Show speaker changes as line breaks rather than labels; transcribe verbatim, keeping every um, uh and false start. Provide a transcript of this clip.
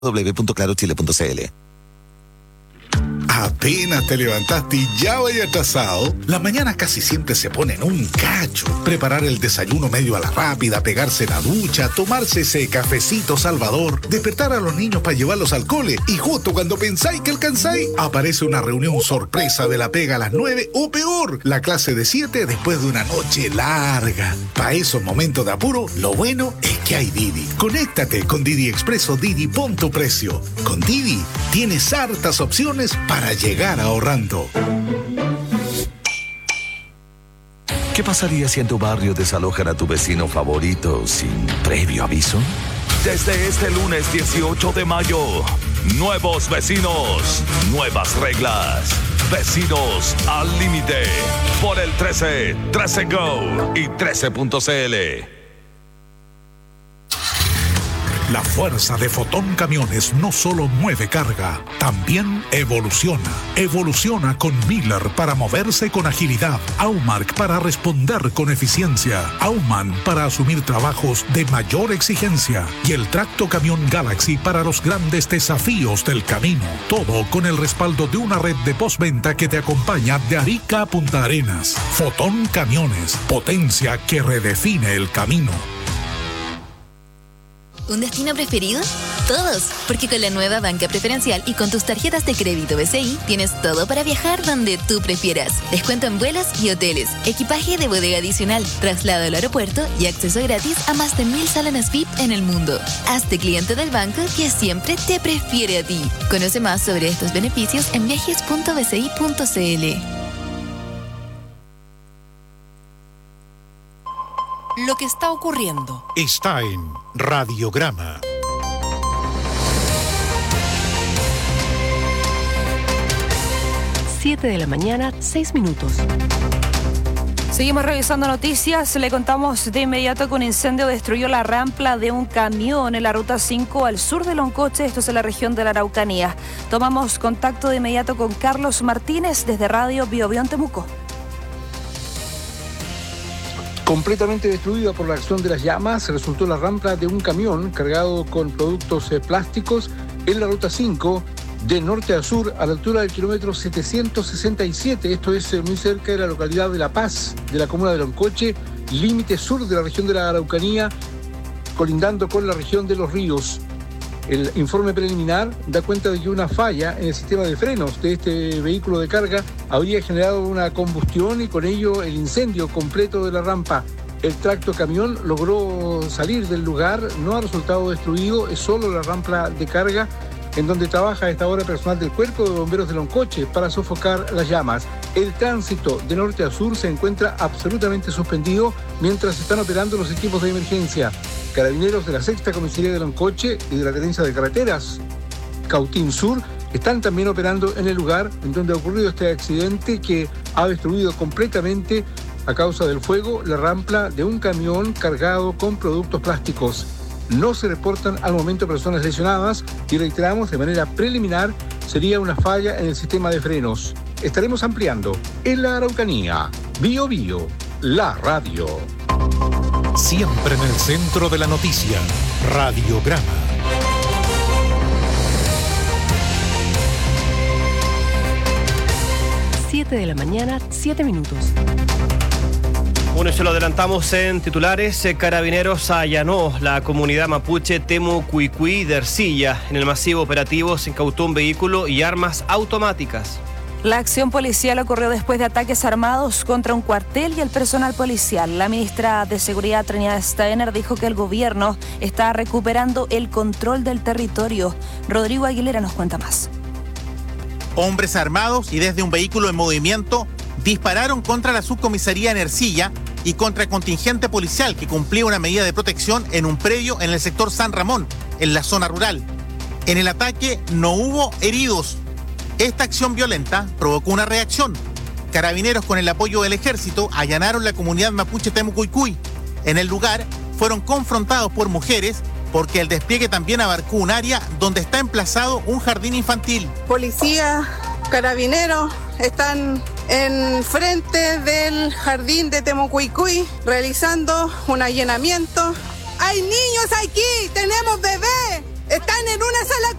doble u doble u doble u punto claro chile punto c l.
Apenas te levantaste y ya vaya atrasado. Las mañanas casi siempre se ponen un cacho. Preparar el desayuno medio a la rápida, pegarse la ducha, tomarse ese cafecito salvador, despertar a los niños para llevarlos al cole y justo cuando pensáis que alcanzáis, aparece una reunión sorpresa de la pega a las nueve o peor, la clase de siete después de una noche larga. Para esos momentos de apuro, lo bueno es que hay Didi. Conéctate con Didi Expreso Didi, pon tu precio. Con Didi tienes hartas opciones para llegar ahorrando.
¿Qué pasaría si en tu barrio desalojan a tu vecino favorito sin previo aviso?
Desde este lunes dieciocho de mayo, nuevos vecinos, nuevas reglas. Vecinos al límite. Por el trece, trece Go y trece punto c l.
La fuerza de Fotón Camiones no solo mueve carga, también evoluciona. Evoluciona con Miller para moverse con agilidad, Aumark para responder con eficiencia, Aumann para asumir trabajos de mayor exigencia y el Tracto Camión Galaxy para los grandes desafíos del camino. Todo con el respaldo de una red de postventa que te acompaña de Arica a Punta Arenas. Fotón Camiones, potencia que redefine el camino.
¿Un destino preferido? Todos, porque con la nueva banca preferencial y con tus tarjetas de crédito B C I tienes todo para viajar donde tú prefieras. Descuento en vuelos y hoteles, equipaje de bodega adicional, traslado al aeropuerto y acceso gratis a más de mil salones V I P en el mundo. Hazte cliente del banco que siempre te prefiere a ti. Conoce más sobre estos beneficios en viajes punto b c i punto c l.
Lo que está ocurriendo
está en Radiograma.
siete de la mañana, seis minutos.
Seguimos revisando noticias. Le contamos de inmediato que un incendio destruyó la rampa de un camión en la ruta cinco al sur de Loncoche, esto es en la región de la Araucanía. Tomamos contacto de inmediato con Carlos Martínez desde Radio Biobío en Temuco.
Completamente destruida por la acción de las llamas, resultó la rampa de un camión cargado con productos eh, plásticos en la ruta cinco, de norte a sur, a la altura del kilómetro setecientos sesenta y siete. Esto es eh, muy cerca de la localidad de La Paz, de la comuna de Loncoche, límite sur de la región de la Araucanía, colindando con la región de Los Ríos. El informe preliminar da cuenta de que una falla en el sistema de frenos de este vehículo de carga habría generado una combustión y con ello el incendio completo de la rampa. El tracto camión logró salir del lugar, no ha resultado destruido, es solo la rampa de carga en donde trabaja a esta hora personal del Cuerpo de Bomberos de Loncoche para sofocar las llamas. El tránsito de norte a sur se encuentra absolutamente suspendido mientras están operando los equipos de emergencia. Carabineros de la Sexta Comisaría de Loncoche y de la Tenencia de Carreteras Cautín Sur están también operando en el lugar en donde ha ocurrido este accidente que ha destruido completamente, a causa del fuego, la rampa de un camión cargado con productos plásticos. No se reportan al momento personas lesionadas y reiteramos de manera preliminar sería una falla en el sistema de frenos. Estaremos ampliando en la Araucanía. Bio Bio, la radio.
Siempre en el centro de la noticia. Radiograma.
siete de la mañana, siete minutos.
Bueno, se lo adelantamos en titulares. Carabineros allanó la comunidad mapuche Temucuicui de Ercilla. En el masivo operativo se incautó un vehículo y armas automáticas.
La acción policial ocurrió después de ataques armados contra un cuartel y el personal policial. La ministra de Seguridad, Trinidad Steiner, dijo que el gobierno está recuperando el control del territorio. Rodrigo Aguilera nos cuenta más.
Hombres armados y desde un vehículo en movimiento dispararon contra la subcomisaría en Ercilla y contra el contingente policial que cumplía una medida de protección en un predio en el sector San Ramón, en la zona rural. En el ataque no hubo heridos. Esta acción violenta provocó una reacción. Carabineros, con el apoyo del ejército, allanaron la comunidad mapuche Temucuicui. En el lugar fueron confrontados por mujeres porque el despliegue también abarcó un área donde está emplazado un jardín infantil.
Policía, carabineros están en frente del jardín de Temucuicui realizando un allanamiento. ¡Hay niños aquí! ¡Tenemos bebés! están en una sala